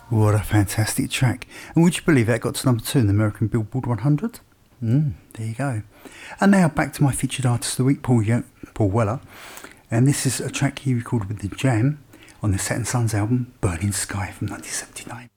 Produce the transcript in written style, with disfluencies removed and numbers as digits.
What a fantastic track. And would you believe that got to number 2 in the American Billboard 100? There you go. And now back to my featured artist of the week, Paul Weller. And this is a track he recorded with The Jam on the Saturn Sons album, Burning Sky from 1979.